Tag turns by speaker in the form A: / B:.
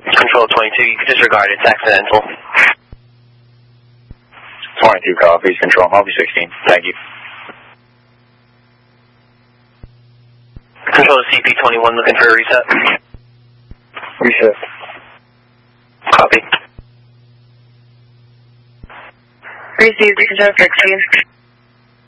A: Control 22, you can disregard it. It's accidental.
B: 22 copies. Control, I'll be 16. Thank you.
A: Control to CP21, looking for a reset.
B: Reset.
A: Copy.
C: Received, Control 16.